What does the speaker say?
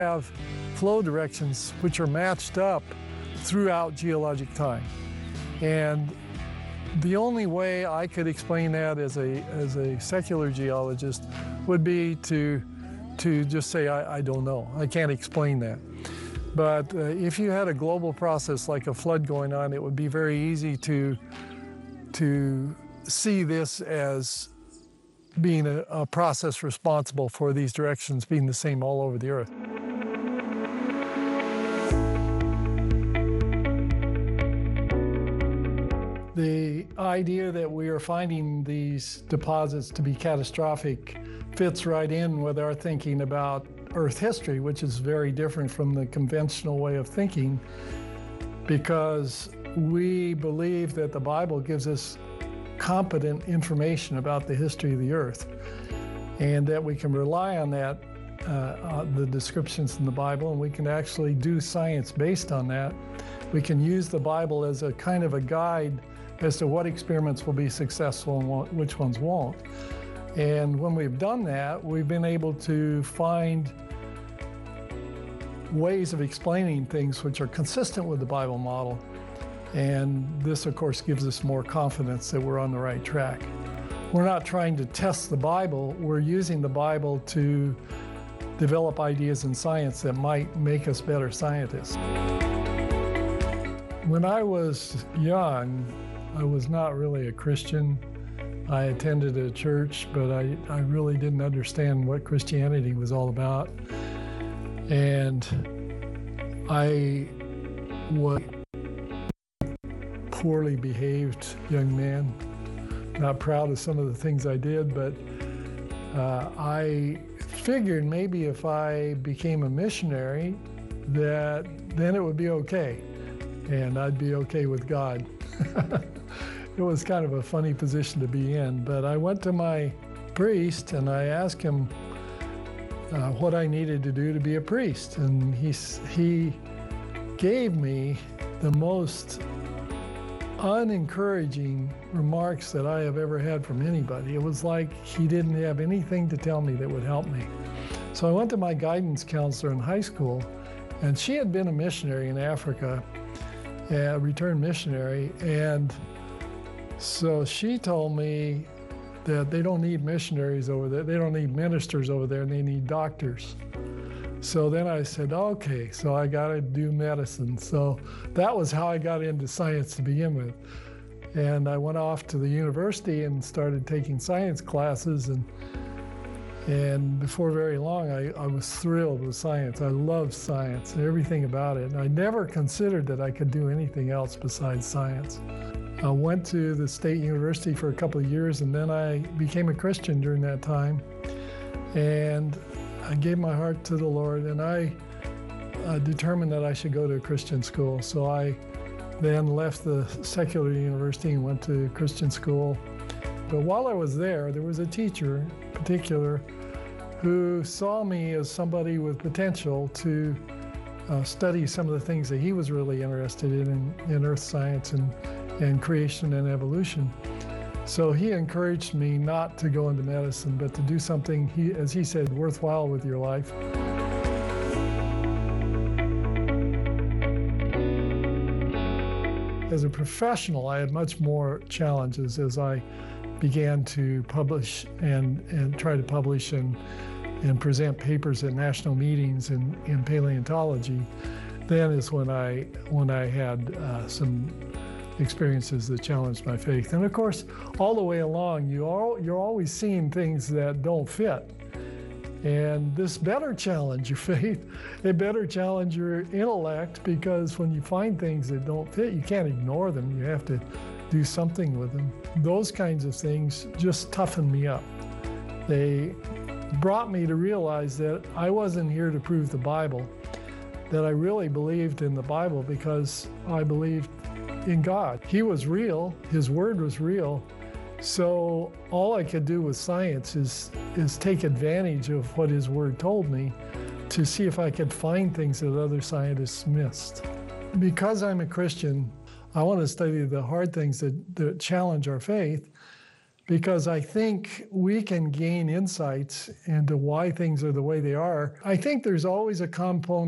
have flow directions which are matched up throughout geologic time. And the only way I could explain that as a secular geologist would be to just say, I don't know. I can't explain that. But if you had a global process like a flood going on, it would be very easy to see this as being a process responsible for these directions being the same all over the Earth. The idea that we are finding these deposits to be catastrophic fits right in with our thinking about Earth history, which is very different from the conventional way of thinking, because we believe that the Bible gives us competent information about the history of the Earth, and that we can rely on that, the descriptions in the Bible, and we can actually do science based on that. We can use the Bible as a kind of a guide as to what experiments will be successful and which ones won't. And when we've done that, we've been able to find ways of explaining things which are consistent with the Bible model. And this, of course, gives us more confidence that we're on the right track. We're not trying to test the Bible. We're using the Bible to develop ideas in science that might make us better scientists. When I was young, I was not really a Christian. I attended a church, but I really didn't understand what Christianity was all about. And I was poorly behaved young man, not proud of some of the things I did, but I figured maybe if I became a missionary, that then it would be okay, and I'd be okay with God. It was kind of a funny position to be in, but I went to my priest and I asked him what I needed to do to be a priest, and he gave me the most unencouraging remarks that I have ever had from anybody. It was like he didn't have anything to tell me that would help me. So I went to my guidance counselor in high school, and she had been a missionary in Africa, a returned missionary, and so she told me that they don't need missionaries over there, they don't need ministers over there, and they need doctors. So then I said, okay, so I got to do medicine. So that was how I got into science to begin with. And I went off to the university and started taking science classes, and before very long, I was thrilled with science. I loved science and everything about it. And I never considered that I could do anything else besides science. I went to the State University for a couple of years, and then I became a Christian during that time. And I gave my heart to the Lord, and I determined that I should go to a Christian school. So I then left the secular university and went to Christian school. But while I was there, there was a teacher in particular who saw me as somebody with potential to study some of the things that he was really interested in earth science and creation and evolution. So he encouraged me not to go into medicine, but to do something, as he said, worthwhile with your life. As a professional, I had much more challenges as I began to publish and try to publish and present papers at national meetings in paleontology. Then is when I had some experiences that challenged my faith. And of course, all the way along, you're always seeing things that don't fit. And this better challenge your faith, it better challenge your intellect, because when you find things that don't fit, you can't ignore them. You have to do something with them. Those kinds of things just toughened me up. They brought me to realize that I wasn't here to prove the Bible, that I really believed in the Bible because I believed in God. He was real, His Word was real, so all I could do with science is take advantage of what His Word told me to see if I could find things that other scientists missed. Because I'm a Christian, I want to study the hard things that challenge our faith. because I think we can gain insights into why things are the way they are. I think there's always a component